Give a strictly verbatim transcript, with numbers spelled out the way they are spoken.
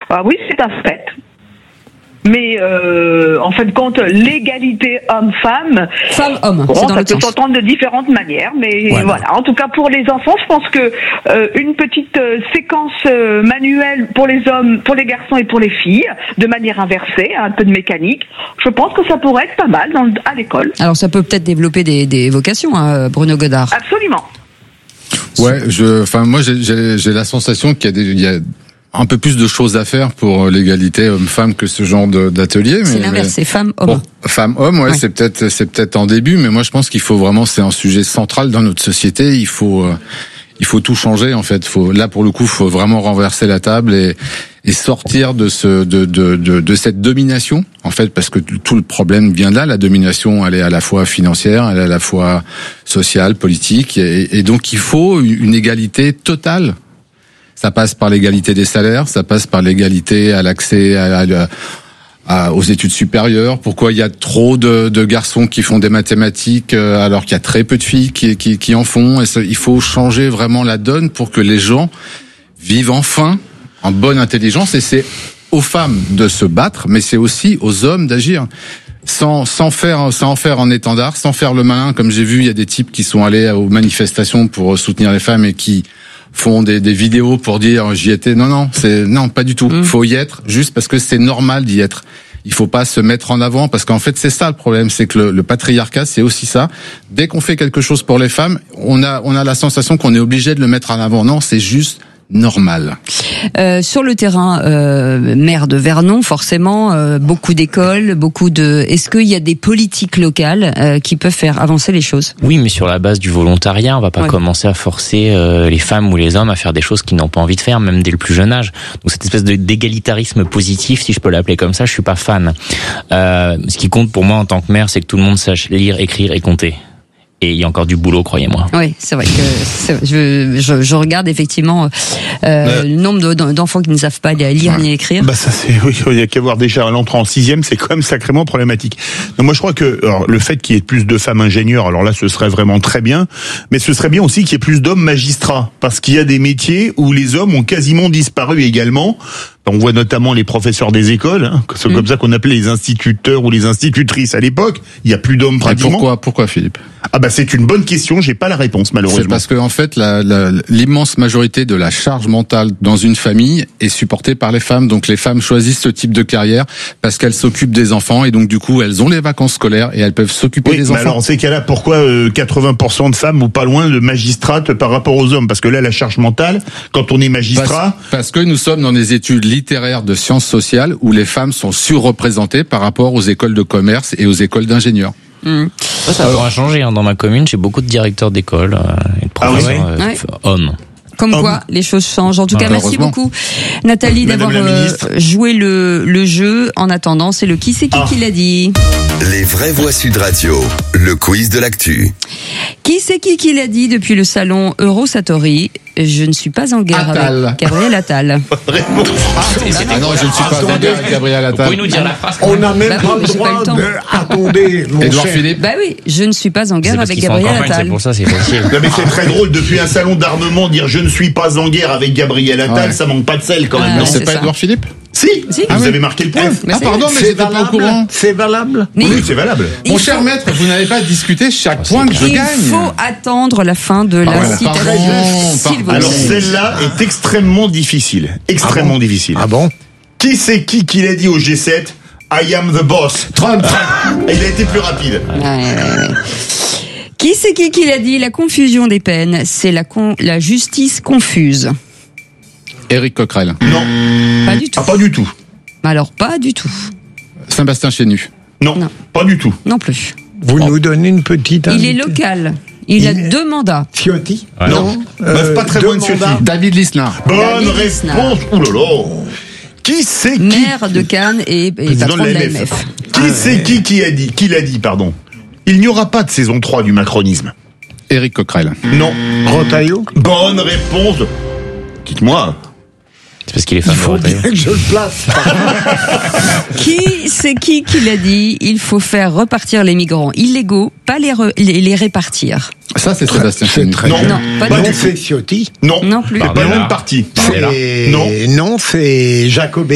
Ah oui, c'est un fait. Mais euh, en fin de compte, l'égalité homme-femme, femme-homme, bon, c'est dans ça le peut sens. s'entendre de différentes manières, mais Ouais, voilà. En tout cas, pour les enfants, je pense que euh, une petite euh, séquence euh, manuelle pour les hommes, pour les garçons et pour les filles, de manière inversée, un peu de mécanique, je pense que ça pourrait être pas mal dans, à l'école. Alors ça peut peut-être développer des, des vocations, hein, Bruno Godard. Absolument. Ouais, je, enfin moi j'ai, j'ai, j'ai la sensation qu'il y a des, il y a un peu plus de choses à faire pour l'égalité homme-femme que ce genre de, d'atelier. C'est mais, l'inverse, mais, c'est femme-homme. Bon, femme-homme, ouais, Ouais. c'est peut-être, c'est peut-être en début, mais moi je pense qu'il faut vraiment, c'est un sujet central dans notre société. Il faut, euh, il faut tout changer en fait. Faut, là pour le coup, faut vraiment renverser la table et, et sortir de ce, de, de, de, de cette domination en fait, parce que tout le problème vient de là. La domination, elle est à la fois financière, elle est à la fois sociale, politique, et, et donc il faut une égalité totale. Ça passe par l'égalité des salaires, ça passe par l'égalité à l'accès à, à, à, aux études supérieures. Pourquoi il y a trop de, de garçons qui font des mathématiques euh, alors qu'il y a très peu de filles qui, qui, qui en font. Et ça, il faut changer vraiment la donne pour que les gens vivent enfin en bonne intelligence. Et c'est aux femmes de se battre, mais c'est aussi aux hommes d'agir. Sans, sans faire, sans en faire un étendard, sans faire le malin. Comme j'ai vu, il y a des types qui sont allés aux manifestations pour soutenir les femmes et qui font des, des vidéos pour dire j'y étais. Non, non, c'est non, pas du tout. Il mmh. faut y être juste parce que c'est normal d'y être. Il faut pas se mettre en avant parce qu'en fait c'est ça le problème, c'est que le, le patriarcat c'est aussi ça. Dès qu'on fait quelque chose pour les femmes, on a on a la sensation qu'on est obligé de le mettre en avant. Non, c'est juste normal. Euh, sur le terrain, euh, maire de Vernon, forcément, euh, beaucoup d'écoles, beaucoup de. Est-ce qu'il y a des politiques locales euh, qui peuvent faire avancer les choses ? Oui, mais sur la base du volontariat, on va pas ouais. commencer à forcer euh, les femmes ou les hommes à faire des choses qu'ils n'ont pas envie de faire, même dès le plus jeune âge. Donc cette espèce de d'égalitarisme positif, si je peux l'appeler comme ça, je suis pas fan. Euh, ce qui compte pour moi en tant que maire, c'est que tout le monde sache lire, écrire et compter. Et il y a encore du boulot, croyez-moi. Oui, c'est vrai que c'est vrai. Je, je, je regarde effectivement euh, le nombre de, d'enfants qui ne savent pas lire ouais. ni écrire. Bah ça c'est oui, il y a qu'à voir déjà l'entrée en sixième, c'est quand même sacrément problématique. Donc moi je crois que alors, le fait qu'il y ait plus de femmes ingénieurs, alors là ce serait vraiment très bien, mais ce serait bien aussi qu'il y ait plus d'hommes magistrats, parce qu'il y a des métiers où les hommes ont quasiment disparu également. On voit notamment les professeurs des écoles, hein, c'est mmh. comme ça qu'on appelait les instituteurs ou les institutrices à l'époque. Il y a plus d'hommes pratiquement. Et pourquoi, pourquoi Philippe ? Ah bah c'est une bonne question, j'ai pas la réponse malheureusement. C'est parce que en fait la, la, l'immense majorité de la charge mentale dans une famille est supportée par les femmes. Donc les femmes choisissent ce type de carrière parce qu'elles s'occupent des enfants et donc du coup elles ont les vacances scolaires et elles peuvent s'occuper oui, des mais enfants. Alors en ces cas-là, pourquoi euh, quatre-vingts pour cent de femmes ou pas loin de magistrates par rapport aux hommes ? Parce que là la charge mentale, quand on est magistrat, parce, parce que nous sommes dans des études littéraires de sciences sociales où les femmes sont surreprésentées par rapport aux écoles de commerce et aux écoles d'ingénieurs. Mmh. Ça, ça pourra changer. Hein. Dans ma commune, j'ai beaucoup de directeurs d'école euh, et de professeurs ah oui euh, ouais. hommes. Comme Homme. quoi, les choses changent. En tout ah, cas, merci beaucoup, Nathalie, Madame d'avoir euh, joué le, le jeu. En attendant, c'est le Qui c'est qui ah. qui l'a dit. Les vraies voix Sud Radio, le quiz de l'actu. Qui c'est qui qui l'a dit depuis le salon Eurosatori ? Je ne suis pas en guerre Attal. avec Gabriel Attal. ah, ah non, je ne suis pas en guerre avec Gabriel Attal. Vous pouvez nous dire la phrase ? On n'a même bah pas oui, le droit pas le de... Attendez, mon Edouard cher. Philippe. Bah oui, je ne suis pas en guerre avec Gabriel campagne, Attal. C'est pour ça, c'est facile. Non mais c'est très drôle, depuis un salon d'armement, dire je ne suis pas en guerre avec Gabriel Attal, ouais. ça manque pas de sel quand même. Ah, non c'est c'est pas ça. Edouard Philippe ? Si, si. Vous Ah, avez oui. marqué le point. Mais ah pardon, mais C'est j'étais pas au valable. courant. C'est valable. Mais Oui, c'est valable. Mon il cher faut, maître, vous n'avez pas discuté chaque point que je il gagne. faut attendre la fin de la Ah ouais, citation. pardon, S'il vous plaît. Alors celle-là est extrêmement difficile. Extrêmement Ah bon difficile. Ah bon ? Qui c'est qui qui l'a dit au G sept ? I am the boss. Trump. Il a été plus rapide. Ouais, ouais, ouais. Qui c'est qui qui l'a dit ? La confusion des peines, c'est la, con, la justice confuse. Éric Coquerel. Non. Pas du tout. Ah, pas du tout. Alors, pas du tout. Sébastien Chenu. Non, Non. pas du tout. Non plus. Vous nous donnez une petite Il est invité. local. Il, Il a est- deux mandats. Ciotti ? Ouais. Non. Euh, Bah, pas très deux loin de Ciotti. mandats. David Lisnard. Bonne David réponse. Ouh là là. Qui c'est qui Maire de Cannes et, et Président patron de de l'A l'A M M F. F. Qui c'est qui qui a dit Qui l'a dit, pardon. Il n'y aura pas de saison trois du macronisme. Éric Coquerel. Non. Rotaillot ? Bonne réponse. Dites-moi. C'est parce qu'il est Il fan de faut bien Rotaillot. que je le place. Qui c'est qui qui l'a dit ? Il faut faire repartir les migrants illégaux, pas les, re- les, les répartir. Ça, c'est Sébastien C'est Chenu. très Non. bien. Non, pas Pas du du Non, tout. tout. c'est Ciotti. Non. Non plus. C'est pas le même parti. C'est... Non. Non, c'est Jacobet.